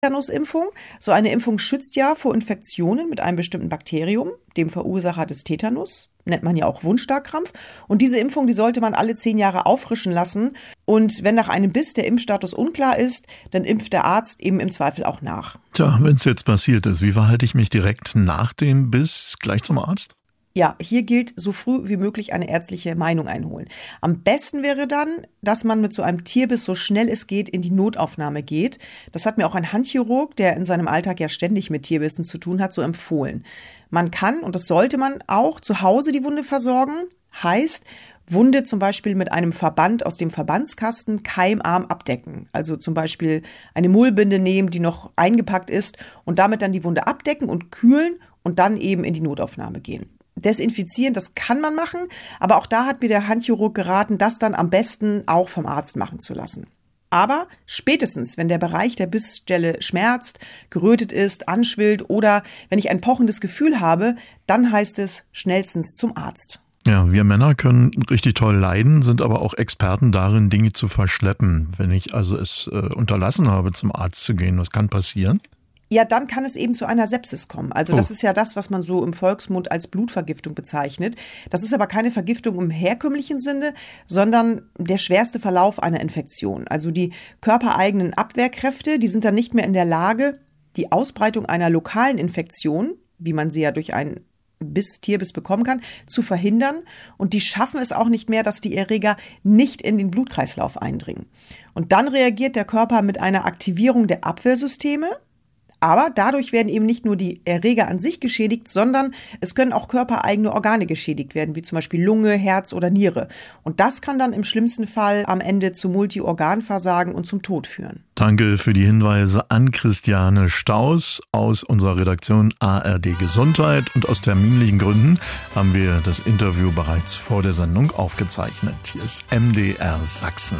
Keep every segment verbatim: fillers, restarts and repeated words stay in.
Tetanusimpfung. So eine Impfung schützt ja vor Infektionen mit einem bestimmten Bakterium, dem Verursacher des Tetanus, nennt man ja auch Wundstarkrampf. Und diese Impfung, die sollte man alle zehn Jahre auffrischen lassen. Und wenn nach einem Biss der Impfstatus unklar ist, dann impft der Arzt eben im Zweifel auch nach. Tja, wenn es jetzt passiert ist, wie verhalte ich mich direkt nach dem Biss gleich zum Arzt? Ja, hier gilt, so früh wie möglich eine ärztliche Meinung einholen. Am besten wäre dann, dass man mit so einem Tierbiss so schnell es geht in die Notaufnahme geht. Das hat mir auch ein Handchirurg, der in seinem Alltag ja ständig mit Tierbissen zu tun hat, so empfohlen. Man kann, und das sollte man auch, zu Hause die Wunde versorgen. Heißt, Wunde zum Beispiel mit einem Verband aus dem Verbandskasten keimarm abdecken. Also zum Beispiel eine Mullbinde nehmen, die noch eingepackt ist und damit dann die Wunde abdecken und kühlen und dann eben in die Notaufnahme gehen. Desinfizieren, das kann man machen, aber auch da hat mir der Handchirurg geraten, das dann am besten auch vom Arzt machen zu lassen. Aber spätestens, wenn der Bereich der Bissstelle schmerzt, gerötet ist, anschwillt oder wenn ich ein pochendes Gefühl habe, dann heißt es schnellstens zum Arzt. Ja, wir Männer können richtig toll leiden, sind aber auch Experten darin, Dinge zu verschleppen. Wenn ich also es äh, unterlassen habe, zum Arzt zu gehen, was kann passieren? Ja, dann kann es eben zu einer Sepsis kommen. Also das oh. ist ja das, was man so im Volksmund als Blutvergiftung bezeichnet. Das ist aber keine Vergiftung im herkömmlichen Sinne, sondern der schwerste Verlauf einer Infektion. Also die körpereigenen Abwehrkräfte, die sind dann nicht mehr in der Lage, die Ausbreitung einer lokalen Infektion, wie man sie ja durch einen Biss, Tierbiss bekommen kann, zu verhindern. Und die schaffen es auch nicht mehr, dass die Erreger nicht in den Blutkreislauf eindringen. Und dann reagiert der Körper mit einer Aktivierung der Abwehrsysteme. Aber dadurch werden eben nicht nur die Erreger an sich geschädigt, sondern es können auch körpereigene Organe geschädigt werden, wie zum Beispiel Lunge, Herz oder Niere. Und das kann dann im schlimmsten Fall am Ende zu Multiorganversagen und zum Tod führen. Danke für die Hinweise an Christiane Staus aus unserer Redaktion A R D Gesundheit. Und aus terminlichen Gründen haben wir das Interview bereits vor der Sendung aufgezeichnet. Hier ist M D R Sachsen.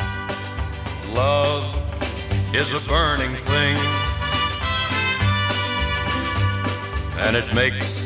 Love is a burning thing. And it makes